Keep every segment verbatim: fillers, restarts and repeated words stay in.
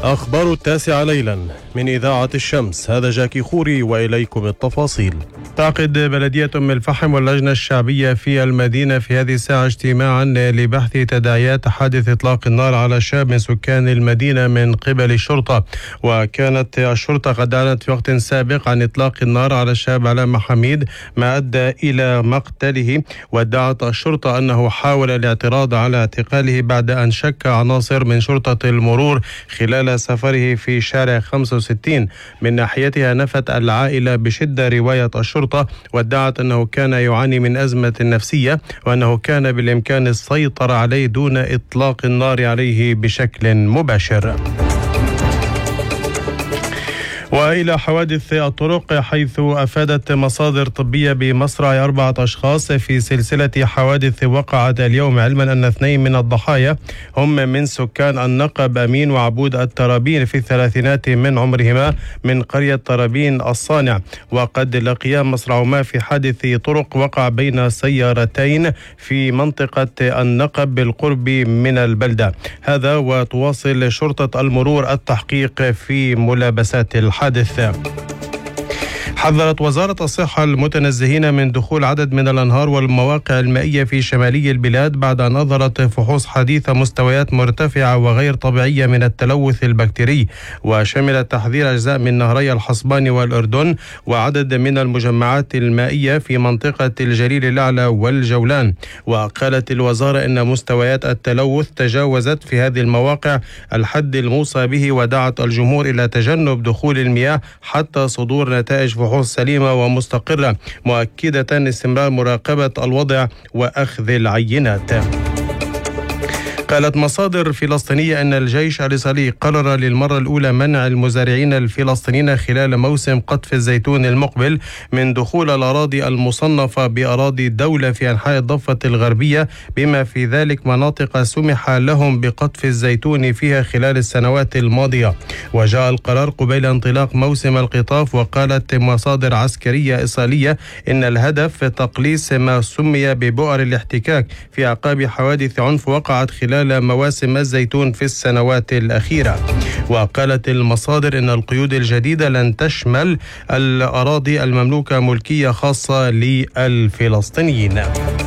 أخبار التاسعة ليلا من إذاعة الشمس، هذا جاكي خوري وإليكم التفاصيل. تعقد بلدية أم الفحم واللجنة الشعبية في المدينة في هذه الساعة اجتماعا لبحث تداعيات حادث إطلاق النار على شاب من سكان المدينة من قبل الشرطة. وكانت الشرطة قد أعلنت في وقت سابق عن إطلاق النار على الشاب علام حميد ما أدى إلى مقتله، وادعت الشرطة أنه حاول الاعتراض على اعتقاله بعد أن شك عناصر من شرطة المرور خلال سفره في شارع خمسة وستين. من ناحيتها نفت العائلة بشدة رواية الشرطة، وادعت أنه كان يعاني من أزمة نفسية وأنه كان بالإمكان السيطرة عليه دون إطلاق النار عليه بشكل مباشر. وإلى حوادث الطرق، حيث أفادت مصادر طبية بمصرع أربعة أشخاص في سلسلة حوادث وقعت اليوم، علما أن اثنين من الضحايا هم من سكان النقب، أمين وعبود الترابين في الثلاثينات من عمرهما من قرية ترابين الصانع. وقد لقيا مصرعهما في حادث طرق وقع بين سيارتين في منطقة النقب بالقرب من البلدة. هذا وتواصل شرطة المرور التحقيق في ملابسات الحادث. حادث. حذرت وزارة الصحة المتنزهين من دخول عدد من الأنهار والمواقع المائية في شمالي البلاد بعد أن أظهرت فحوص حديثة مستويات مرتفعة وغير طبيعية من التلوث البكتيري، وشمل تحذير أجزاء من نهري الحصبان والأردن وعدد من المجمعات المائية في منطقة الجليل الأعلى والجولان. وقالت الوزارة إن مستويات التلوث تجاوزت في هذه المواقع الحد الموصى به، ودعت الجمهور إلى تجنب دخول المياه حتى صدور نتائج فحوص سليمة ومستقرة، مؤكدة استمرار مراقبة الوضع وأخذ العينات. قالت مصادر فلسطينية أن الجيش الإسرائيلي قرر للمرة الأولى منع المزارعين الفلسطينيين خلال موسم قطف الزيتون المقبل من دخول الأراضي المصنفة بأراضي الدولة في أنحاء الضفة الغربية، بما في ذلك مناطق سمح لهم بقطف الزيتون فيها خلال السنوات الماضية. وجاء القرار قبيل انطلاق موسم القطاف. وقالت مصادر عسكرية إسرائيلية إن الهدف تقليص ما سمي ببؤر الاحتكاك في أعقاب حوادث عنف وقعت خلال مواسم الزيتون في السنوات الأخيرة. وقالت المصادر إن القيود الجديدة لن تشمل الأراضي المملوكة ملكية خاصة للفلسطينيين.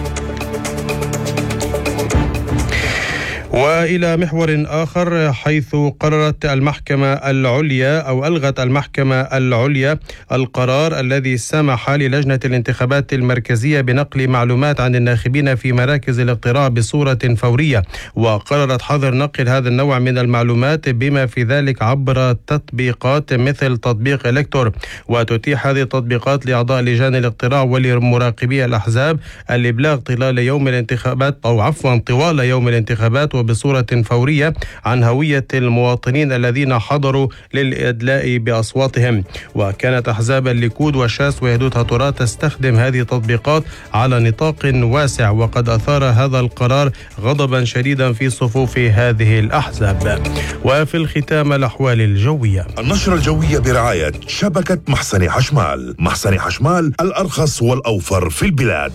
وإلى محور آخر، حيث قررت المحكمة العليا أو ألغت المحكمة العليا القرار الذي سمح للجنة الانتخابات المركزية بنقل معلومات عن الناخبين في مراكز الاقتراع بصورة فورية. وقررت حظر نقل هذا النوع من المعلومات بما في ذلك عبر تطبيقات مثل تطبيق إلكتور. وتتيح هذه التطبيقات لأعضاء لجان الاقتراع ولمراقبي الأحزاب الإبلاغ طوال يوم الانتخابات أو عفوا طوال يوم الانتخابات بصورة فورية عن هوية المواطنين الذين حضروا للإدلاء بأصواتهم. وكانت أحزاب الليكود وشاس ويهدوت هاتورا تستخدم هذه التطبيقات على نطاق واسع، وقد أثار هذا القرار غضبا شديدا في صفوف هذه الأحزاب. وفي الختام الأحوال الجوية. النشرة الجوية برعاية شبكة محسن حشمال. محسن حشمال، الأرخص والأوفر في البلاد.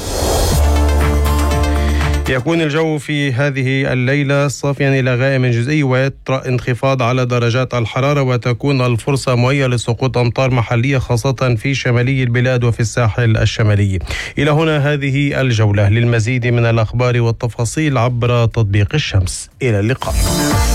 يكون الجو في هذه الليلة صافيا إلى غائم جزئي، ويطرأ انخفاض على درجات الحرارة، وتكون الفرصة مهيئة لسقوط أمطار محلية خاصة في شمالي البلاد وفي الساحل الشمالي. إلى هنا هذه الجولة. للمزيد من الأخبار والتفاصيل عبر تطبيق الشمس. إلى اللقاء.